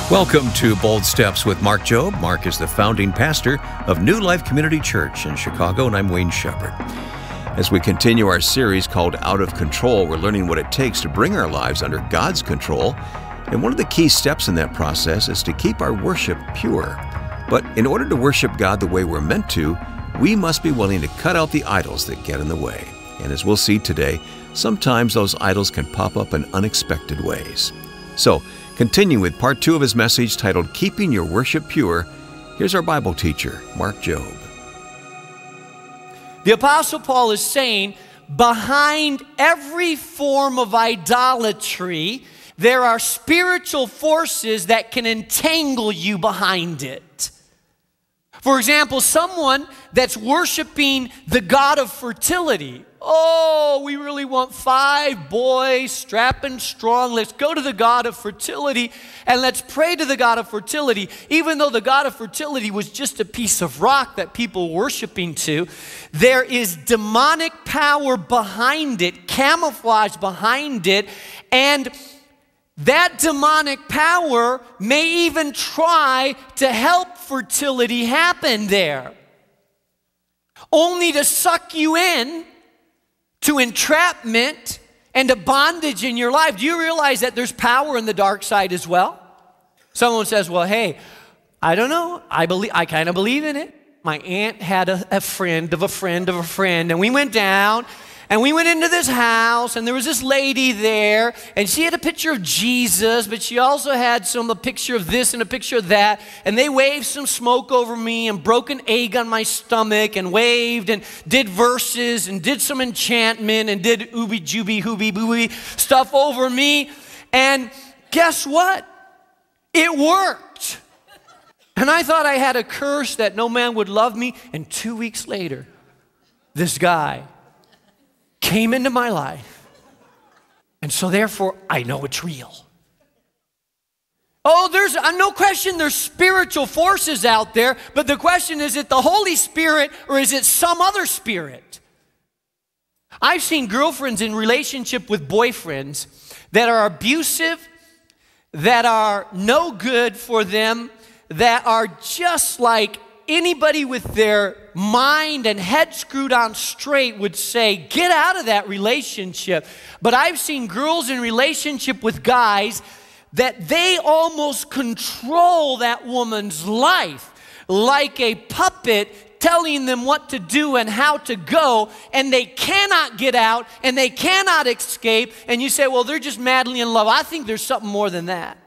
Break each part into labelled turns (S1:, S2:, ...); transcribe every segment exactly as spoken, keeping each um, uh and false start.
S1: Welcome to Bold Steps with Mark Jobe. Mark is the founding pastor of New Life Community Church in Chicago, and I'm Wayne Shepherd. As we continue our series called Out of Control, we're learning what it takes to bring our lives under God's control. And one of the key steps in that process is to keep our worship pure. But in order to worship God the way we're meant to, we must be willing to cut out the idols that get in the way. And as we'll see today, sometimes those idols can pop up in unexpected ways. So, continuing with part two of his message titled Keeping Your Worship Pure, here's our Bible teacher, Mark Jobe.
S2: The Apostle Paul is saying, behind every form of idolatry, there are spiritual forces that can entangle you behind it. For example, someone that's worshiping the god of fertility. Oh, we really want five boys, strapping strong. Let's go to the god of fertility and let's pray to the god of fertility. Even though the god of fertility was just a piece of rock that people were worshiping to, there is demonic power behind it, camouflage behind it, and that demonic power may even try to help fertility happen there, only to suck you in to entrapment and to bondage in your life. Do you realize that there's power in the dark side as well? Someone says, well, hey, I don't know. I believe, I kind of believe in it. My aunt had a, a friend of a friend of a friend, and we went down, and we went into this house, and there was this lady there, and she had a picture of Jesus, but she also had some a picture of this and a picture of that, and they waved some smoke over me and broke an egg on my stomach and waved and did verses and did some enchantment and did ooby jooby hooby booby stuff over me, and guess what? It worked. And I thought I had a curse that no man would love me, and two weeks later, this guy came into my life, and so therefore I know it's real. Oh, there's uh, no question there's spiritual forces out there, but the question is, is it the Holy Spirit or is it some other spirit? I've seen girlfriends in relationship with boyfriends that are abusive, that are no good for them, that are just like anybody with their mind and head screwed on straight would say, get out of that relationship. But I've seen girls in relationship with guys that they almost control that woman's life like a puppet, telling them what to do and how to go, and they cannot get out and they cannot escape. And you say, well, they're just madly in love. I think there's something more than that.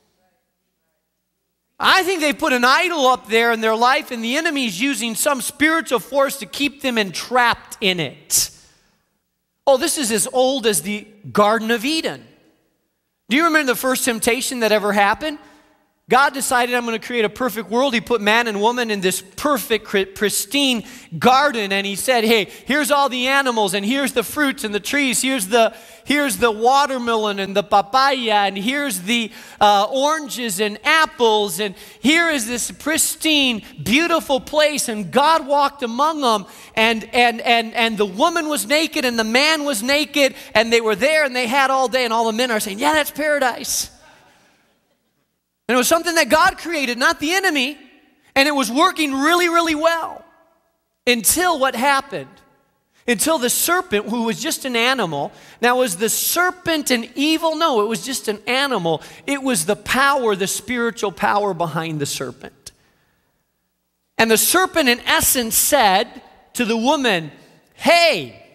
S2: I think they put an idol up there in their life, and the enemy is using some spiritual force to keep them entrapped in it. Oh, this is as old as the Garden of Eden. Do you remember the first temptation that ever happened? God decided, I'm going to create a perfect world. He put man and woman in this perfect, pristine garden, and he said, hey, here's all the animals, and here's the fruits and the trees. Here's the, here's the watermelon and the papaya, and here's the uh, oranges and apples, and here is this pristine, beautiful place, and God walked among them, and, and, and, and the woman was naked, and the man was naked, and they were there, and they had all day, and all the men are saying, yeah, that's paradise. And it was something that God created, not the enemy. And it was working really, really well. Until what happened? Until the serpent, who was just an animal. Now, was the serpent an evil? No, it was just an animal. It was the power, the spiritual power behind the serpent. And the serpent, in essence, said to the woman, hey,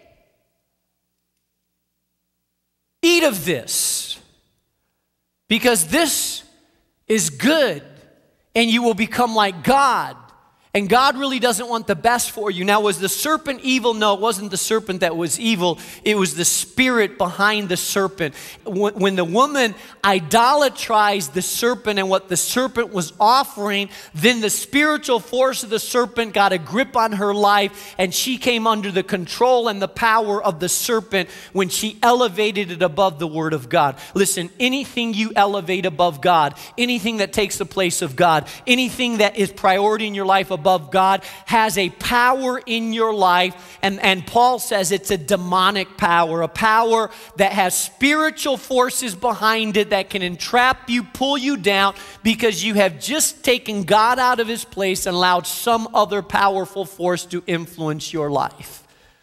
S2: eat of this, because this is good, and you will become like God. And God really doesn't want the best for you. Now, was the serpent evil? No, it wasn't the serpent that was evil. It was the spirit behind the serpent. When the woman idolatrized the serpent and what the serpent was offering, then the spiritual force of the serpent got a grip on her life, and she came under the control and the power of the serpent when she elevated it above the Word of God. Listen, anything you elevate above God, anything that takes the place of God, anything that is priority in your life above above God has a power in your life. And, and Paul says it's a demonic power, a power that has spiritual forces behind it that can entrap you, pull you down, because you have just taken God out of his place and allowed some other powerful force to influence your life.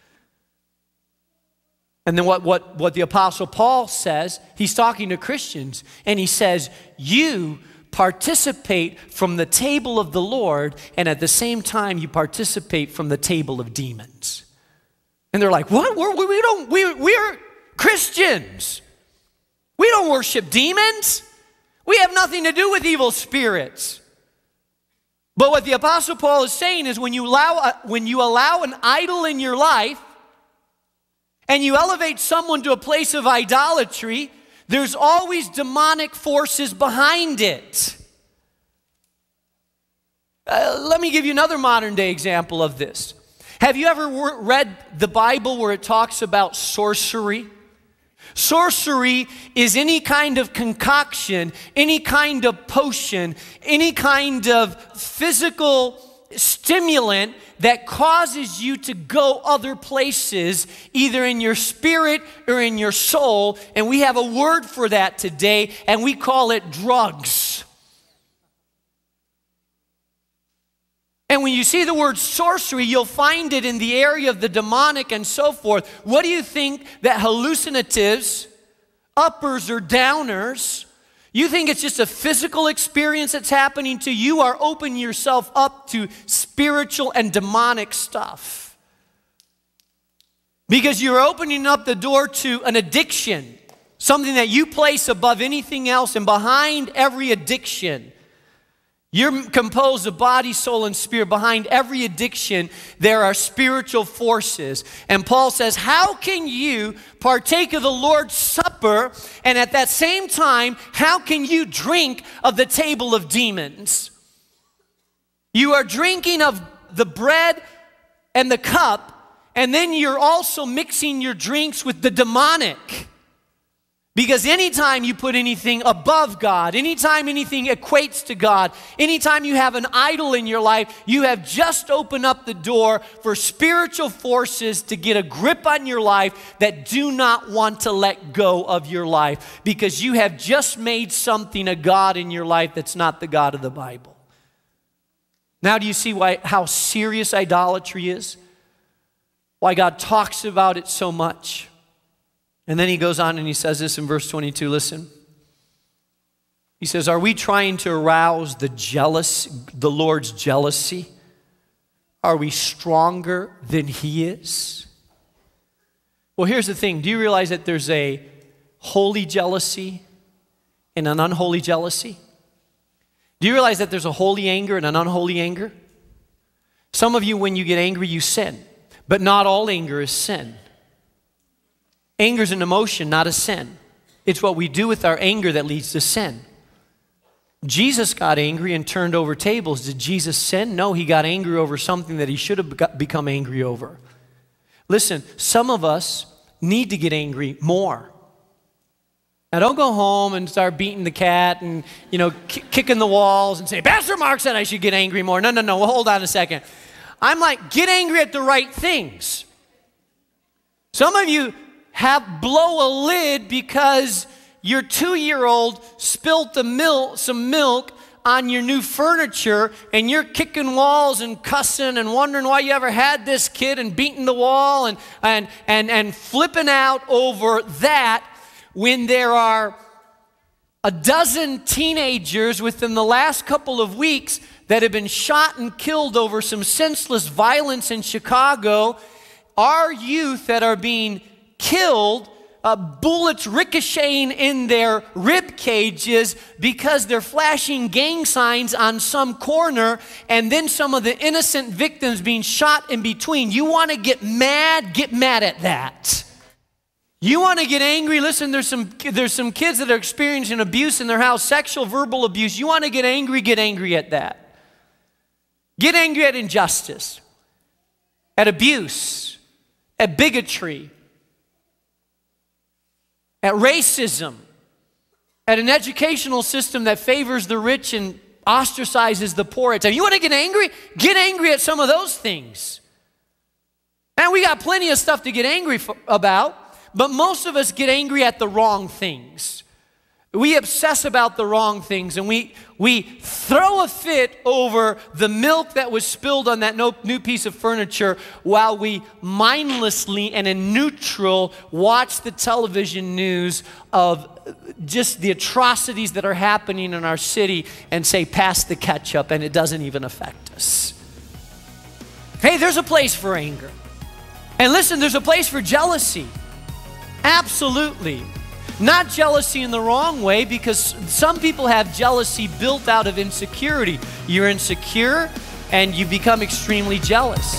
S2: And then what, what, what the Apostle Paul says, he's talking to Christians, and he says, you participate from the table of the Lord, and at the same time you participate from the table of demons. And they're like, what? We're, we don't, we, we're Christians. We don't worship demons. We have nothing to do with evil spirits. But what the Apostle Paul is saying is when you allow, a, when you allow an idol in your life, and you elevate someone to a place of idolatry, there's always demonic forces behind it. Uh, let me give you another modern day example of this. Have you ever read the Bible where it talks about sorcery? Sorcery is any kind of concoction, any kind of potion, any kind of physical stimulant that causes you to go other places, either in your spirit or in your soul. And we have a word for that today, and we call it drugs. And when you see the word sorcery, you'll find it in the area of the demonic and so forth. What do you think that hallucinatives, uppers or downers, you think it's just a physical experience that's happening to you? You are opening yourself up to spiritual and demonic stuff. Because you're opening up the door to an addiction, something that you place above anything else. And behind every addiction, you're composed of body, soul, and spirit. Behind every addiction, there are spiritual forces. And Paul says, how can you partake of the Lord's Supper, and at that same time, how can you drink of the table of demons? You are drinking of the bread and the cup, and then you're also mixing your drinks with the demonic. Because anytime you put anything above God, anytime anything equates to God, anytime you have an idol in your life, you have just opened up the door for spiritual forces to get a grip on your life that do not want to let go of your life, because you have just made something a God in your life that's not the God of the Bible. Now do you see why, how serious idolatry is? Why God talks about it so much? And then he goes on and he says this in verse twenty-two, listen. He says, are we trying to arouse the jealous, the Lord's jealousy? Are we stronger than he is? Well, here's the thing. Do you realize that there's a holy jealousy and an unholy jealousy? Do you realize that there's a holy anger and an unholy anger? Some of you, when you get angry, you sin. But not all anger is sin. Anger is an emotion, not a sin. It's what we do with our anger that leads to sin. Jesus got angry and turned over tables. Did Jesus sin? No, he got angry over something that he should have become angry over. Listen, some of us need to get angry more. Now, don't go home and start beating the cat and, you know, k- kicking the walls and say, Pastor Mark said I should get angry more. No, no, no, well, hold on a second. I'm like, get angry at the right things. Some of you have blow a lid because your two-year-old spilt the milk, some milk on your new furniture, and you're kicking walls and cussing and wondering why you ever had this kid and beating the wall and, and, and, and flipping out over that, when there are a dozen teenagers within the last couple of weeks that have been shot and killed over some senseless violence in Chicago. Our youth that are being killed, uh, bullets ricocheting in their rib cages because they're flashing gang signs on some corner, and then some of the innocent victims being shot in between. You want to get mad? Get mad at that. You want to get angry? Listen, there's some, there's some kids that are experiencing abuse in their house, sexual, verbal abuse. You want to get angry? Get angry at that. Get angry at injustice, at abuse, at bigotry, at racism, at an educational system that favors the rich and ostracizes the poor at times. You want to get angry? Get angry at some of those things. And we got plenty of stuff to get angry for, about, but most of us get angry at the wrong things. We obsess about the wrong things, and we, we throw a fit over the milk that was spilled on that no, new piece of furniture while we mindlessly and in neutral watch the television news of just the atrocities that are happening in our city and say, pass the ketchup, and it doesn't even affect us. Hey, there's a place for anger. And listen, there's a place for jealousy. Absolutely. Not jealousy in the wrong way, because some people have jealousy built out of insecurity. You're insecure and you become extremely jealous.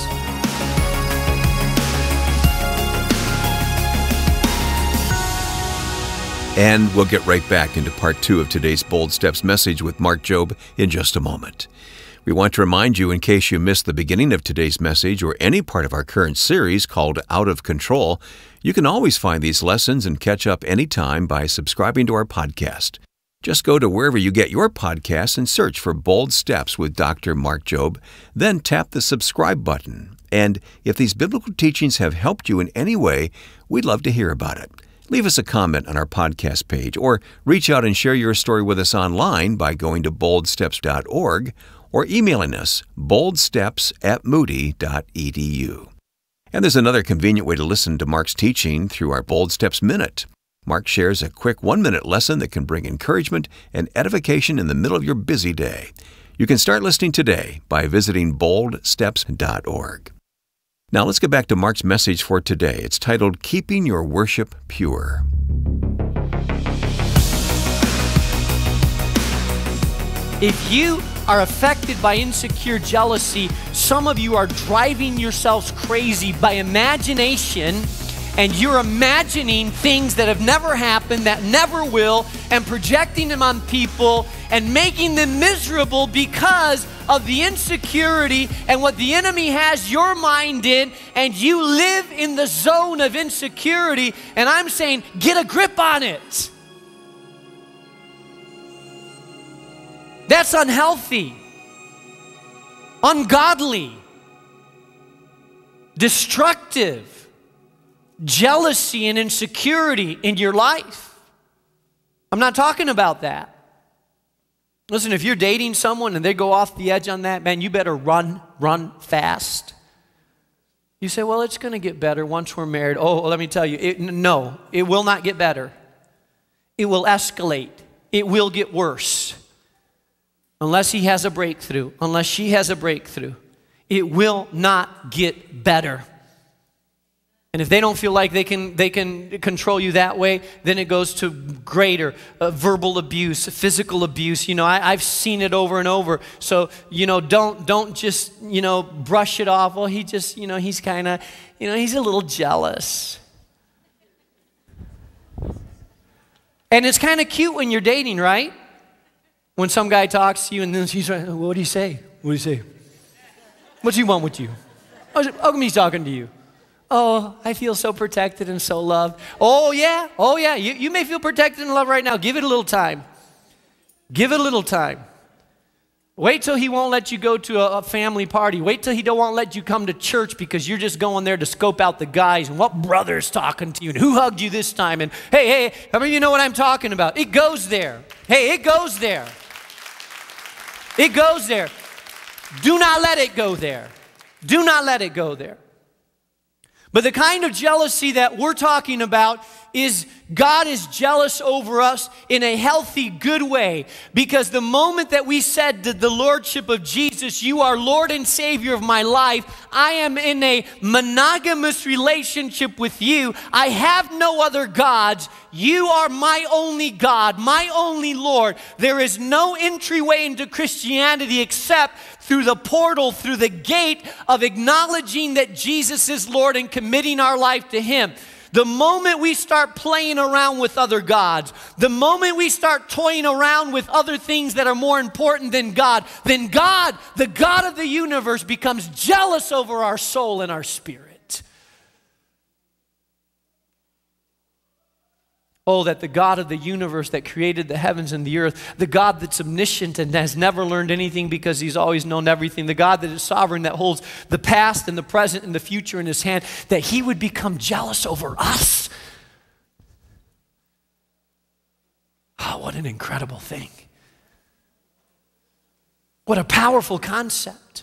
S1: And we'll get right back into part two of today's Bold Steps message with Mark Jobe in just a moment. We want to remind you, in case you missed the beginning of today's message or any part of our current series called Out of Control, you can always find these lessons and catch up anytime by subscribing to our podcast. Just go to wherever you get your podcasts and search for Bold Steps with Doctor Mark Jobe, then tap the subscribe button. And if these biblical teachings have helped you in any way, we'd love to hear about it. Leave us a comment on our podcast page, or reach out and share your story with us online by going to bold steps dot org or emailing us boldsteps at moody dot e d u. And there's another convenient way to listen to Mark's teaching through our Bold Steps Minute. Mark shares a quick one-minute lesson that can bring encouragement and edification in the middle of your busy day. You can start listening today by visiting bold steps dot org. Now let's get back to Mark's message for today. It's titled, Keeping Your Worship Pure.
S2: If you are affected by insecure jealousy, some of you are driving yourselves crazy by imagination, and you're imagining things that have never happened, that never will, and projecting them on people and making them miserable because of the insecurity and what the enemy has your mind in, and you live in the zone of insecurity. And I'm saying, get a grip on it. That's unhealthy, ungodly, destructive, jealousy and insecurity in your life. I'm not talking about that. Listen, if you're dating someone and they go off the edge on that, man, you better run, run fast. You say, well, it's going to get better once we're married. Oh, let me tell you, it, no, it will not get better. It will escalate. It will get worse. Unless he has a breakthrough, unless she has a breakthrough, it will not get better. And if they don't feel like they can, they can control you that way, then it goes to greater uh, verbal abuse, physical abuse. You know, I, I've seen it over and over. So, you know, don't, don't just, you know, brush it off. Well, he just, you know, he's kind of, you know, he's a little jealous. And it's kind of cute when you're dating, right? When some guy talks to you and then he's like, what do you say? What do you say? What do you want with you? How come he's talking to you? Oh, I feel so protected and so loved. Oh, yeah. Oh, yeah. You, you may feel protected and loved right now. Give it a little time. Give it a little time. Wait till he won't let you go to a, a family party. Wait till he don't want to let you come to church because you're just going there to scope out the guys and what brother's talking to you and who hugged you this time. And hey, hey, how many of you know what I'm talking about? It goes there. Hey, it goes there. It goes there. Do not let it go there. Do not let it go there. But the kind of jealousy that we're talking about is God is jealous over us in a healthy, good way. Because the moment that we said to the Lordship of Jesus, you are Lord and Savior of my life, I am in a monogamous relationship with you. I have no other gods. You are my only God, my only Lord. There is no entryway into Christianity except through the portal, through the gate of acknowledging that Jesus is Lord and committing our life to Him. The moment we start playing around with other gods, the moment we start toying around with other things that are more important than God, then God, the God of the universe, becomes jealous over our soul and our spirit. Oh, that the God of the universe that created the heavens and the earth, the God that's omniscient and has never learned anything because he's always known everything, the God that is sovereign, that holds the past and the present and the future in his hand, that he would become jealous over us. Oh, what an incredible thing. What a powerful concept.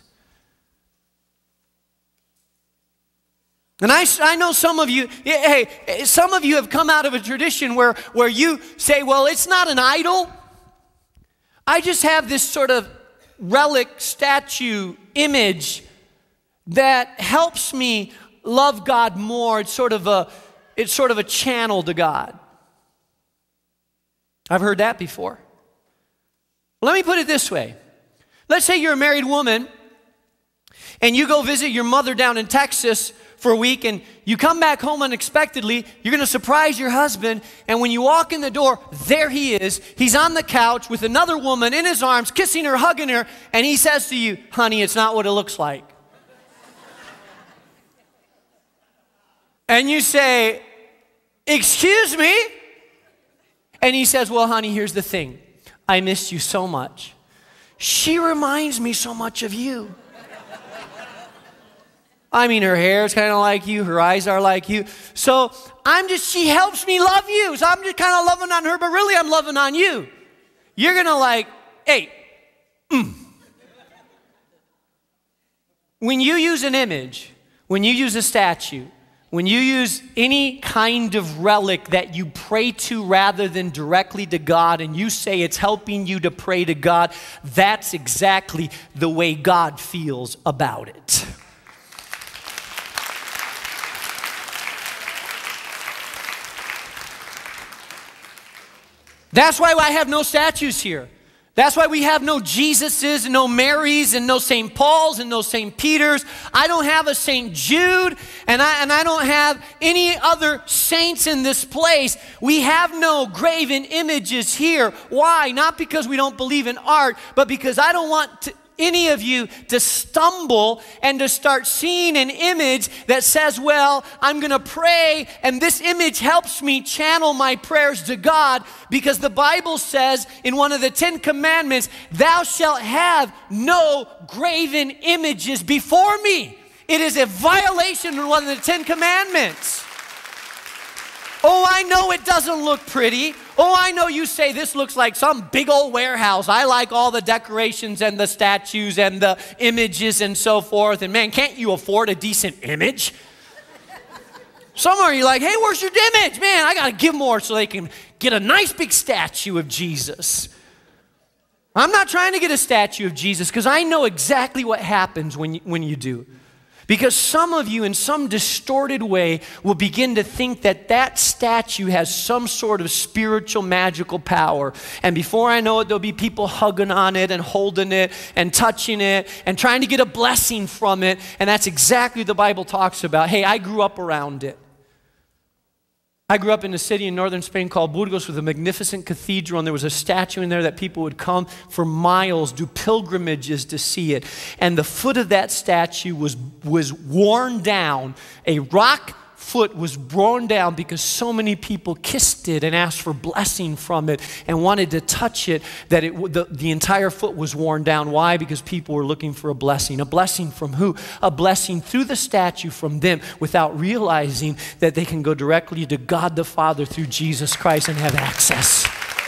S2: And I, I know some of you, hey, some of you have come out of a tradition where, where you say, well, it's not an idol. I just have this sort of relic, statue, image that helps me love God more. It's sort of a, it's sort of a channel to God. I've heard that before. Let me put it this way. Let's say you're a married woman and you go visit your mother down in Texas for a week, and you come back home unexpectedly. You're going to surprise your husband, and when you walk in the door, there he is. He's on the couch with another woman in his arms, kissing her, hugging her, and he says to you, honey, it's not what it looks like. And you say, excuse me? And he says, well, honey, here's the thing. I missed you so much. She reminds me so much of you. I mean, her hair is kind of like you. Her eyes are like you. So I'm just, she helps me love you. So I'm just kind of loving on her, but really I'm loving on you. You're going to like, hey, mm. When you use an image, when you use a statue, when you use any kind of relic that you pray to rather than directly to God, and you say it's helping you to pray to God, that's exactly the way God feels about it. That's why I have no statues here. That's why we have no Jesuses and no Marys and no Saint Pauls and no Saint Peters. I don't have a Saint Jude, and I, and I don't have any other saints in this place. We have no graven images here. Why? Not because we don't believe in art, but because I don't want to, any of you to stumble and to start seeing an image that says, well, I'm going to pray, and this image helps me channel my prayers to God, because the Bible says in one of the Ten Commandments, thou shalt have no graven images before me. It is a violation of one of the Ten Commandments. Oh, I know it doesn't look pretty. Oh, I know you say this looks like some big old warehouse. I like all the decorations and the statues and the images and so forth. And man, can't you afford a decent image? Some of you are like, hey, where's your image? Man, I got to give more so they can get a nice big statue of Jesus. I'm not trying to get a statue of Jesus, because I know exactly what happens when you, when you do. Because some of you in some distorted way will begin to think that that statue has some sort of spiritual magical power. And before I know it, there'll be people hugging on it and holding it and touching it and trying to get a blessing from it. And that's exactly what the Bible talks about. Hey, I grew up around it. I grew up in a city in northern Spain called Burgos with a magnificent cathedral, and there was a statue in there that people would come for miles, do pilgrimages to see it. And the foot of that statue was, was worn down. A rock foot was worn down because so many people kissed it and asked for blessing from it and wanted to touch it, that it, the, the entire foot was worn down. Why? Because people were looking for a blessing. A blessing from who? A blessing through the statue from them, without realizing that they can go directly to God the Father through Jesus Christ and have access.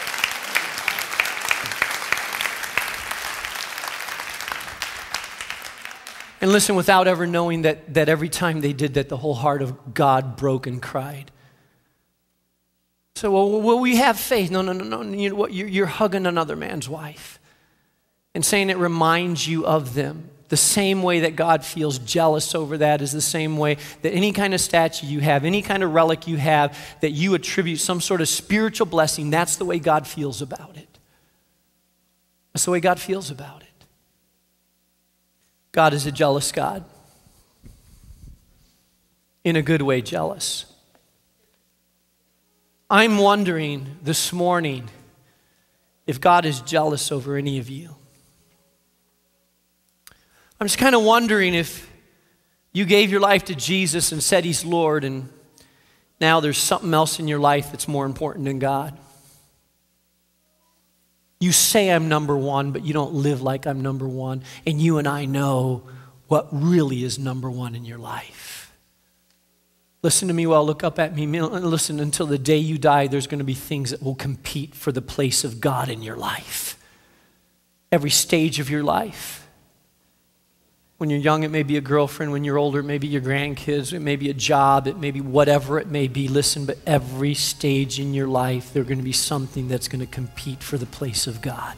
S2: And listen, without ever knowing that, that every time they did that, the whole heart of God broke and cried. So, well, will we have faith? No, no, no, no. You know what? You're, you're hugging another man's wife and saying it reminds you of them. The same way that God feels jealous over that is the same way that any kind of statue you have, any kind of relic you have that you attribute some sort of spiritual blessing, that's the way God feels about it. That's the way God feels about it. God is a jealous God. In a good way, jealous. I'm wondering this morning if God is jealous over any of you. I'm just kind of wondering if you gave your life to Jesus and said He's Lord, and Now there's something else in your life that's more important than God. You say I'm number one, but you don't live like I'm number one. And you and I know what really is number one in your life. Listen to me well, look up at me. Listen, until the day you die, there's going to be things that will compete for the place of God in your life. Every stage of your life. When you're young, it may be a girlfriend. When you're older, it may be your grandkids. It may be a job. It may be whatever it may be. Listen, but every stage in your life, there's going to be something that's going to compete for the place of God.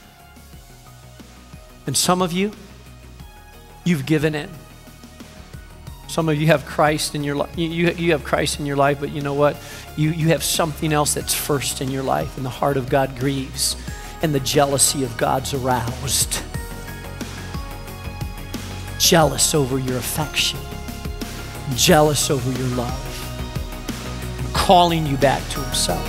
S2: And some of you, you've given in. Some of you have Christ in your life. You, you, you have Christ in your life, but you know what? You, you have something else that's first in your life, and the heart of God grieves, and the jealousy of God's aroused. Jealous over your affection, jealous over your love, calling you back to himself.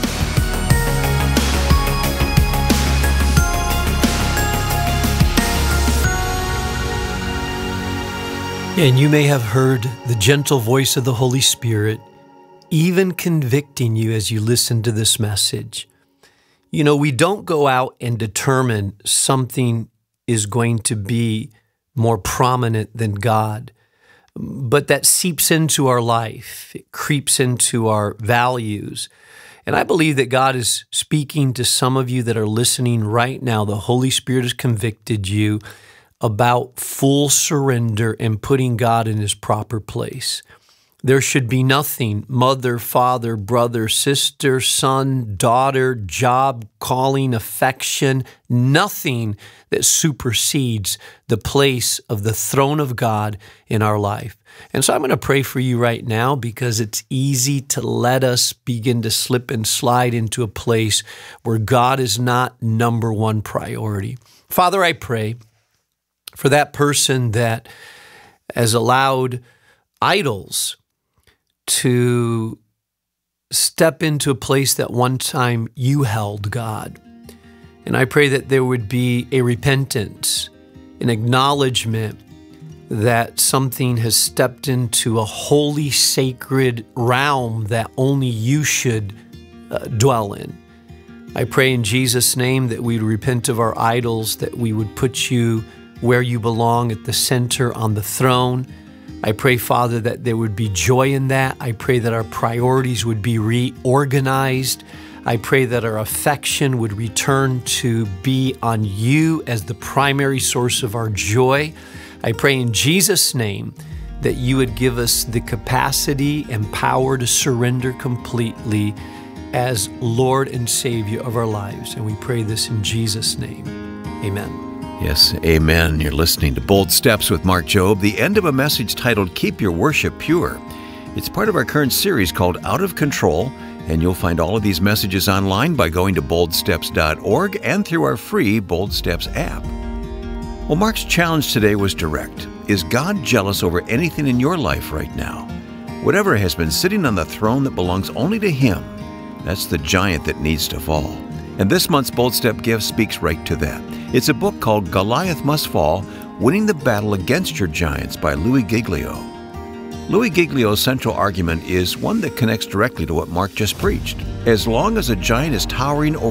S2: And you may have heard the gentle voice of the Holy Spirit even convicting you as you listen to this message. You know, we don't go out and determine something is going to be more prominent than God, but that seeps into our life. It creeps into our values. And I believe that God is speaking to some of you that are listening right now. The Holy Spirit has convicted you about full surrender and putting God in his proper place. There should be nothing, mother, father, brother, sister, son, daughter, job, calling, affection, nothing that supersedes the place of the throne of God in our life. And so I'm going to pray for you right now, because it's easy to let us begin to slip and slide into a place where God is not number one priority. Father, I pray for that person that has allowed idols to step into a place that one time you held, God. And I pray that there would be a repentance, an acknowledgement that something has stepped into a holy, sacred realm that only you should uh, dwell in. I pray in Jesus' name that we'd repent of our idols, that we would put you where you belong, at the center, on the throne. I pray, Father, that there would be joy in that. I pray that our priorities would be reorganized. I pray that our affection would return to be on you as the primary source of our joy. I pray in Jesus' name that you would give us the capacity and power to surrender completely as Lord and Savior of our lives. And we pray this in Jesus' name. Amen.
S1: Yes, amen. You're listening to Bold Steps with Mark Jobe, the end of a message titled Keep Your Worship Pure. It's part of our current series called Out of Control, and you'll find all of these messages online by going to bold steps dot org and through our free Bold Steps app. Well, Mark's challenge today was direct. Is God jealous over anything in your life right now? Whatever has been sitting on the throne that belongs only to Him, that's the giant that needs to fall. And this month's Bold Step gift speaks right to that. It's a book called Goliath Must Fall, Winning the Battle Against Your Giants by Louis Giglio. Louis Giglio's central argument is one that connects directly to what Mark just preached. As long as a giant is towering over